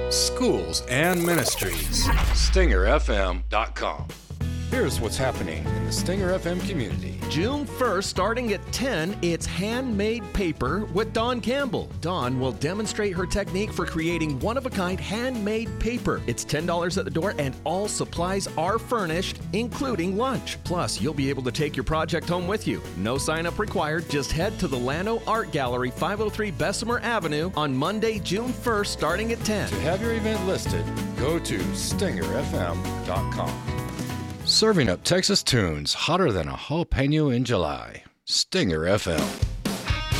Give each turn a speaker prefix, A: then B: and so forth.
A: schools, and ministries. StingerFM.com. Here's what's happening in the Stinger FM community.
B: June 1st, starting at 10, it's Handmade Paper with Dawn Campbell. Dawn will demonstrate her technique for creating one-of-a-kind handmade paper. It's $10 at the door, and all supplies are furnished, including lunch. Plus, you'll be able to take your project home with you. No sign-up required. Just head to the Llano Art Gallery, 503 Bessemer Avenue, on Monday, June 1st, starting at 10.
A: To have your event listed, go to StingerFM.com. Serving up Texas tunes hotter than a jalapeno in July. Stinger FM.